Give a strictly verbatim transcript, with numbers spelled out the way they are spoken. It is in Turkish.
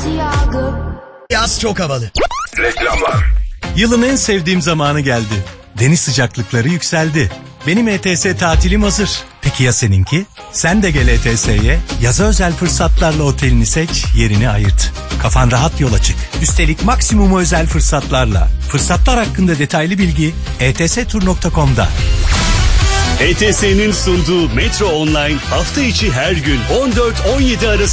Yaz çok havalı. Reklamlar. Yılın en sevdiğim zamanı geldi. Deniz sıcaklıkları yükseldi. Benim E T S tatilim hazır. Peki ya seninki? Sen de gel E T S'ye. Yaza özel fırsatlarla otelini seç, yerini ayırt. Kafan rahat yola çık. Üstelik maksimum özel fırsatlarla. Fırsatlar hakkında detaylı bilgi e t s tur nokta com'da. E T S'nin sunduğu Metro Online hafta içi her gün on dört on yedi arası